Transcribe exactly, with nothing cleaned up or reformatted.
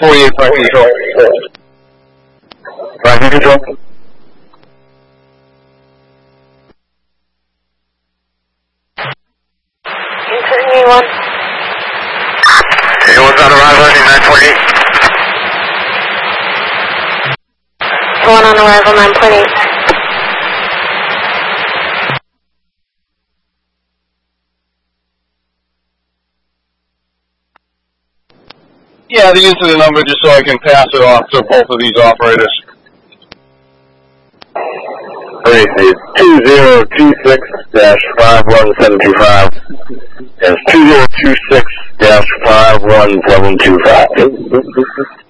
forty-eight, flight control. Flight control. Turn A one. A one's on arrival, heading nine point eight. A one on arrival, nine point eight. Yeah, the incident number just so I can pass it off to both of these operators. Great, it's two zero two six dash five one seven two five. That's two zero two six dash five one seven two five.